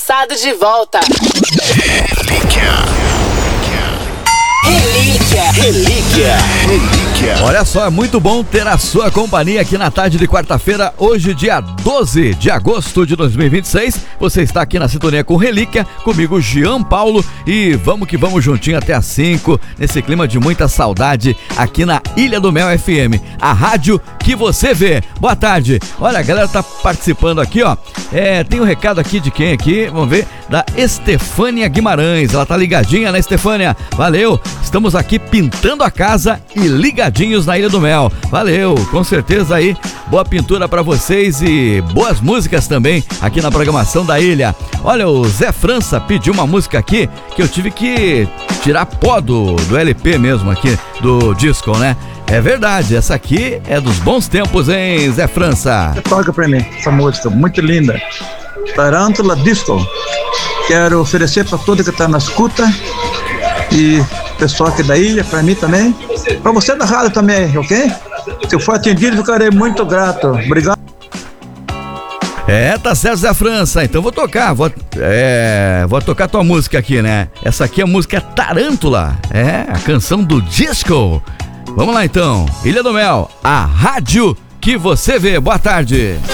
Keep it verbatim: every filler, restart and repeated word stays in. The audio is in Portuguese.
passado de volta. Relíquia. Relíquia. Relíquia. Relíquia. Olha só, é muito bom ter a sua companhia aqui na tarde de quarta-feira, hoje dia doze de agosto de dois mil e vinte e seis. Você está aqui na sintonia com Relíquia, comigo Jean Paulo, e vamos que vamos juntinho até às cinco, nesse clima de muita saudade aqui na Ilha do Mel F M, a rádio que você vê. Boa tarde. Olha, a galera tá participando aqui, ó. É, tem um recado aqui de quem aqui? Vamos ver, da Estefânia Guimarães. Ela tá ligadinha, né, Estefânia? Valeu. Estamos aqui pintando a casa e ligadinhos na Ilha do Mel. Valeu, com certeza aí. Boa pintura pra vocês e boas músicas também aqui na programação da Ilha. Olha, o Zé França pediu uma música aqui que eu tive que tirar pó do, do L P mesmo aqui, do disco, né? É verdade, essa aqui é dos bons tempos, hein, Zé França? Toca pra mim essa música, muito linda. Tarântula Disco. Quero oferecer pra todo que tá na escuta e pessoal aqui da ilha, pra mim também. Pra você da rádio também, ok? Se eu for atendido, ficarei muito grato. Obrigado. É, tá certo, Zé França. Então vou tocar, vou, é, vou tocar tua música aqui, né? Essa aqui é a música Tarântula, é a canção do disco. Vamos lá então, Ilha do Mel, a rádio que você vê. Boa tarde.